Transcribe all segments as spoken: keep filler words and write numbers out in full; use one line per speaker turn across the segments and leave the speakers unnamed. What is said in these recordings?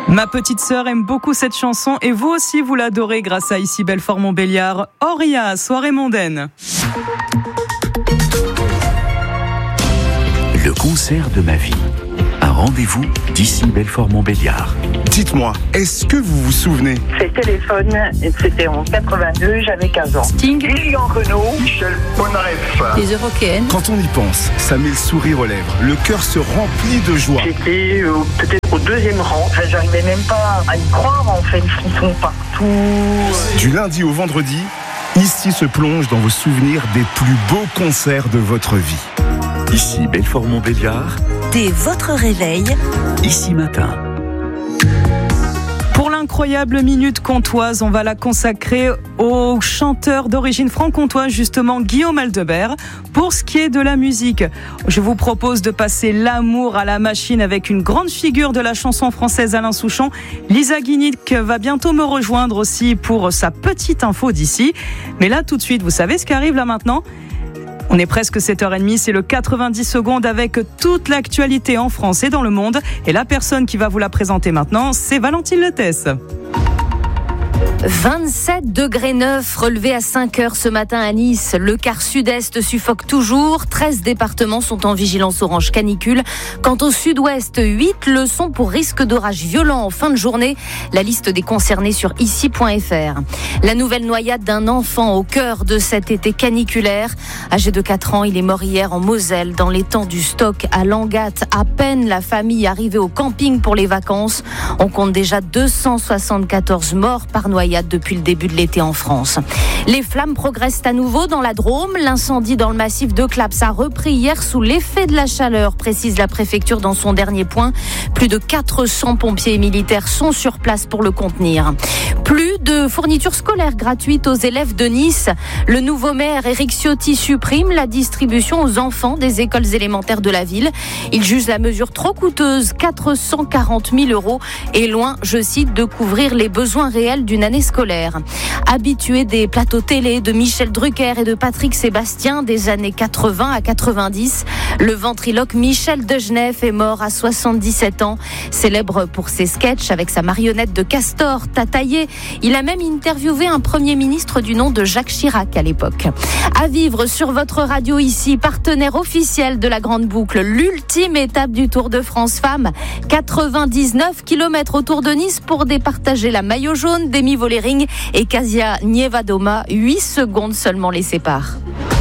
Ma petite sœur aime beaucoup cette chanson et vous aussi vous l'adorez grâce à Ici Belfort-Montbéliard. Auria, soirée mondaine.
Le concert de ma vie. Un rendez-vous d'Ici Belfort-Montbéliard.
Dites-moi, est-ce que vous vous souvenez ?
C'est Téléphone, c'était en quatre-vingt-deux, j'avais quinze ans.
Sting,
Lilian Renaud,
Michel Polnareff.
les Européennes.
Quand on y pense, ça met le sourire aux lèvres. Le cœur se remplit de joie.
j'étais euh, peut-être au deuxième rang. Enfin, j'arrivais même pas à y croire, en fait, ils sont partout.
Du lundi au vendredi, Ici se plonge dans vos souvenirs des plus beaux concerts de votre vie.
Ici Belfort-Montbéliard.
Dès votre réveil,
Ici matin.
Pour l'incroyable minute comtoise, on va la consacrer au chanteur d'origine franc-comtoise, justement Guillaume Aldebert. Pour ce qui est de la musique, je vous propose de passer l'amour à la machine avec une grande figure de la chanson française, Alain Souchon. Lisa Guinic va bientôt me rejoindre aussi pour sa petite info d'ici. Mais là, tout de suite, vous savez ce qui arrive là maintenant ? On est presque sept heures trente, c'est le quatre-vingt-dix secondes avec toute l'actualité en France et dans le monde. Et la personne qui va vous la présenter maintenant, c'est Valentine Letès.
vingt-sept degrés neuf relevés à cinq heures ce matin à Nice. Le quart sud-est suffoque toujours. treize départements sont en vigilance orange canicule. Quant au sud-ouest, huit le sont pour risque d'orage violent en fin de journée. La liste des concernés sur ici point f r. La nouvelle noyade d'un enfant au cœur de cet été caniculaire. Âgé de quatre ans, il est mort hier en Moselle, dans l'étang du Stock à Langat. À peine la famille arrivée au camping pour les vacances. On compte déjà deux cent soixante-quatorze morts par noyade depuis le début de l'été en France. Les flammes progressent à nouveau dans la Drôme. L'incendie dans le massif de Claps a repris hier sous l'effet de la chaleur, précise la préfecture dans son dernier point. Plus de quatre cents pompiers et militaires sont sur place pour le contenir. Plus de fournitures scolaires gratuites aux élèves de Nice. Le nouveau maire Éric Ciotti supprime la distribution aux enfants des écoles élémentaires de la ville. Il juge la mesure trop coûteuse, quatre cent quarante mille euros, et loin, je cite, de couvrir les besoins réels d'une année scolaire. Habitué des plateaux télé de Michel Drucker et de Patrick Sébastien des années quatre-vingts à quatre-vingt-dix, le ventriloque Michel Degenef est mort à soixante-dix-sept ans. Célèbre pour ses sketchs avec sa marionnette de castor tataillé, il a même interviewé un premier ministre du nom de Jacques Chirac à l'époque. À vivre sur votre radio ici, partenaire officiel de la Grande Boucle, l'ultime étape du Tour de France Femmes. quatre-vingt-dix-neuf kilomètres autour de Nice pour départager la maillot jaune d'Emi Vollering et Kasia Nievadoma. huit secondes seulement les séparent.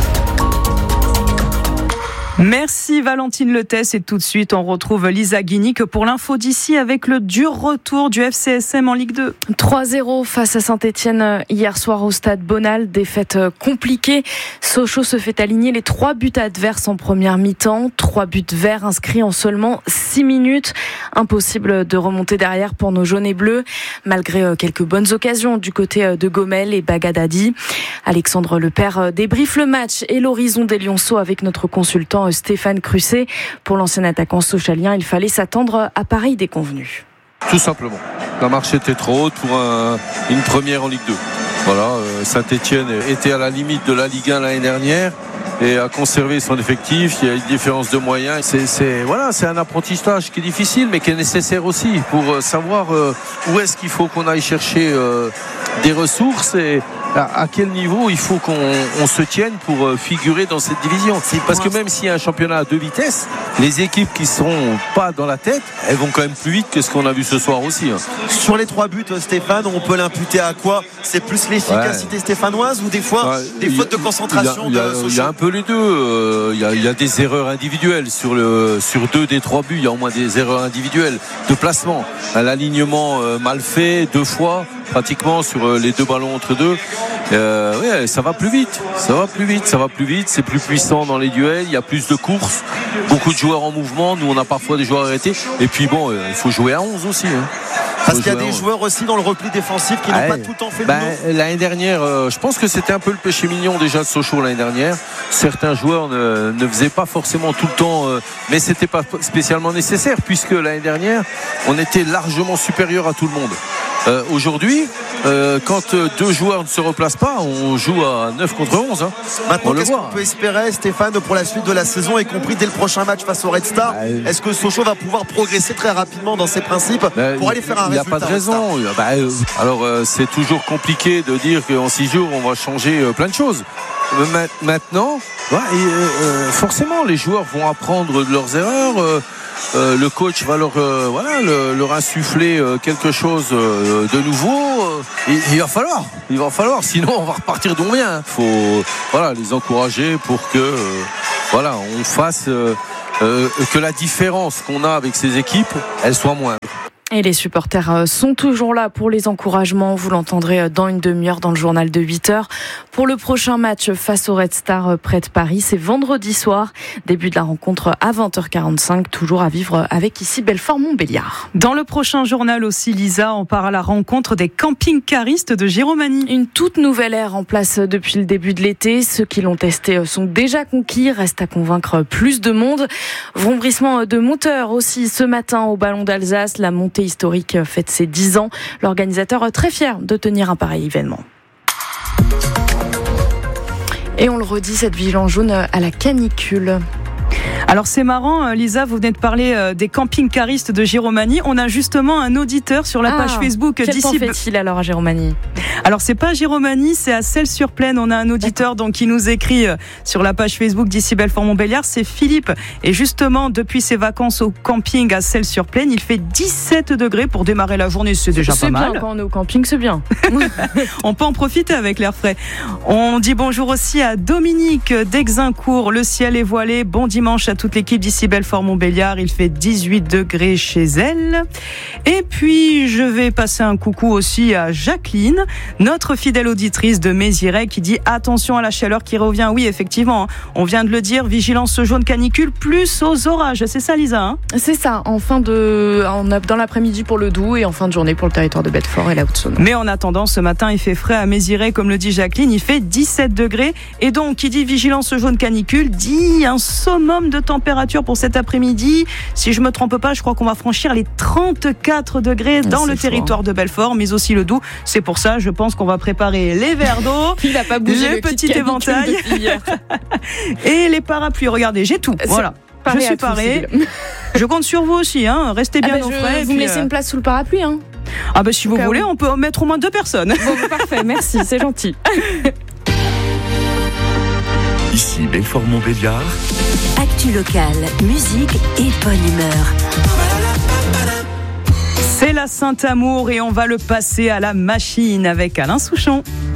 Merci Valentine Letès et tout de suite on retrouve Lisa Guinic pour l'info d'ici avec le dur retour du F C S M en Ligue deux.
trois zéro face à Saint-Etienne hier soir au stade Bonal, défaite compliquée. Sochaux se fait aligner les trois buts adverses en première mi-temps, trois buts verts inscrits en seulement six minutes. Impossible de remonter derrière pour nos jaunes et bleus, malgré quelques bonnes occasions du côté de Gomel et Bagadadi. Alexandre Lepère débriefe le match et l'horizon des Lionceaux avec notre consultant Stéphane Crusset. Pour l'ancien attaquant sochalien, il fallait s'attendre à pareil déconvenu.
Tout simplement. La marche était trop haute pour un, une première en Ligue deux. Voilà, euh, Saint-Etienne était à la limite de la Ligue un l'année dernière et a conservé son effectif. Il y a une différence de moyens. C'est, c'est, voilà, c'est un apprentissage qui est difficile mais qui est nécessaire aussi pour euh, savoir euh, où est-ce qu'il faut qu'on aille chercher euh, des ressources et à, à quel niveau il faut qu'on on se tienne pour euh, figurer dans cette division. Parce que même s'il y a un championnat à deux vitesses, les équipes qui ne seront pas dans la tête, elles vont quand même plus vite que ce qu'on a vu ce soir aussi. Hein.
Sur les trois buts, Stéphane, on peut l'imputer à quoi ? C'est plus l'efficacité ouais. stéphanoise ou des fois ouais, des fautes de concentration
il y a,
de
il y a un peu les deux. Euh, il, y a, il y a des erreurs individuelles sur, le, sur deux des trois buts. Il y a au moins des erreurs individuelles de placement. Un alignement euh, mal fait deux fois pratiquement sur euh, les deux ballons entre deux. Euh, ouais, ça va plus vite. Ça va plus vite. Ça va plus vite. C'est plus puissant dans les duels. Il y a plus de courses. Beaucoup de joueurs en mouvement. Nous, on a parfois des joueurs arrêtés. Et puis bon, euh, il faut jouer à onze aussi. Hein.
Parce qu'il y a des joueurs aussi dans le repli défensif qui n'ont ouais. pas tout le temps fait
ben,
le boulot.
L'année dernière, euh, je pense que c'était un peu le péché mignon déjà de Sochaux l'année dernière. Certains joueurs ne, ne faisaient pas forcément tout le temps, euh, mais c'était pas spécialement nécessaire puisque l'année dernière, on était largement supérieur à tout le monde. Euh, aujourd'hui, euh, quand deux joueurs ne se replacent pas, on joue à neuf contre onze. Hein.
Maintenant, qu'est-ce qu'on peut espérer, Stéphane, pour la suite de la saison, y compris dès le prochain match face au Red Star ? Est-ce que Sochaux va pouvoir progresser très rapidement dans ses principes ben, pour aller faire un résultat ?
n'a pas de raison. Bah, euh, alors euh, c'est toujours compliqué de dire qu'en six jours on va changer euh, plein de choses. Ma- maintenant, ouais, et, euh, forcément les joueurs vont apprendre de leurs erreurs. Euh, euh, le coach va leur, euh, voilà, le, leur insuffler euh, quelque chose euh, de nouveau. Euh, et, il va falloir, il va falloir. Sinon on va repartir d'où on vient. Il faut, voilà, les encourager pour que, euh, voilà, on fasse euh, euh, que la différence qu'on a avec ces équipes, elle soit moindre.
Et les supporters sont toujours là pour les encouragements. Vous l'entendrez dans une demi-heure dans le journal de huit heures. Pour le prochain match face au Red Star près de Paris, c'est vendredi soir. Début de la rencontre à vingt heures quarante-cinq. Toujours à vivre avec ici Belfort-Montbéliard.
Dans le prochain journal aussi, Lisa, on part à la rencontre des camping-caristes de Giromagny.
Une toute nouvelle ère en place depuis le début de l'été. Ceux qui l'ont testé sont déjà conquis. Reste à convaincre plus de monde. Vrombrissement de moteur aussi ce matin au Ballon d'Alsace. La montée historique fête ses dix ans. L'organisateur très fier de tenir un pareil événement. Et on le redit, cette vigilance jaune à la canicule.
Alors c'est marrant, Lisa, vous venez de parler des camping-caristes de Giromagny. On a justement un auditeur sur la ah, page Facebook
quel
d'ici.
Quel temps fait-il alors à Giromagny ?
Alors c'est pas à Giromagny, c'est à Celles-sur-Plaine. On a un auditeur donc qui nous écrit sur la page Facebook d'ici Belfort-Montbéliard, c'est Philippe. Et justement, depuis ses vacances au camping à Celles-sur-Plaine, il fait dix-sept degrés pour démarrer la journée. C'est déjà
c'est
pas mal.
C'est bien quand on est au camping, c'est bien.
On peut en profiter avec l'air frais. On dit bonjour aussi à Dominique d'Exincourt. Le ciel est voilé. Bon dimanche à toute l'équipe d'ici Belfort-Montbéliard. Il fait dix-huit degrés chez elle. Et puis, je vais passer un coucou aussi à Jacqueline, notre fidèle auditrice de Méziray, qui dit attention à la chaleur qui revient. Oui, effectivement, on vient de le dire, vigilance jaune canicule plus aux orages. C'est ça, Lisa, hein ?
C'est ça, en fin de, en, dans l'après-midi pour le Doubs et en fin de journée pour le territoire de Belfort et la Haute-Saône.
Mais en attendant, ce matin, il fait frais à Méziray, comme le dit Jacqueline, il fait dix-sept degrés. Et donc, qui dit vigilance jaune canicule, dit un summum de température pour cet après-midi. Si je me trompe pas, je crois qu'on va franchir les trente-quatre degrés dans le territoire de Belfort, mais aussi le Doubs. C'est pour ça, je pense qu'on va préparer les verres d'eau,
il n'a pas bougé
le,
le
petit éventail et les parapluies. Regardez, j'ai tout. Voilà. Je suis parée. Je compte sur vous aussi, hein. Restez bien ah bah au frais.
Vous me laissez euh... une place sous le parapluie, hein.
Ah bah si vous voulez, on peut en mettre au moins deux personnes.
Bon, parfait, merci, c'est gentil.
Ici Belfort-Montbéliard.
Actu locale, musique et bonne humeur.
C'est la Saint-Amour et on va le passer à la machine avec Alain Souchon.